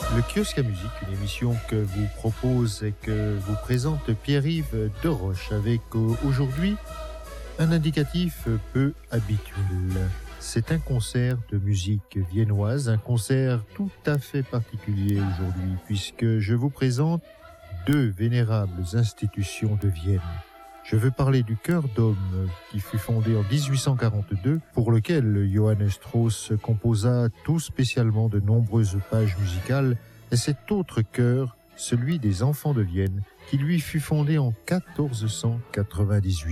Le Kiosque à musique, une émission que vous propose et que vous présente Pierre-Yves Deroche avec aujourd'hui un indicatif peu habituel. C'est un concert de musique viennoise, un concert tout à fait particulier aujourd'hui puisque je vous présente deux vénérables institutions de Vienne. Je veux parler du Chœur d'Homme qui fut fondé en 1842, pour lequel Johannes Strauss composa tout spécialement de nombreuses pages musicales, et cet autre chœur, celui des Enfants de Vienne, qui lui fut fondé en 1498.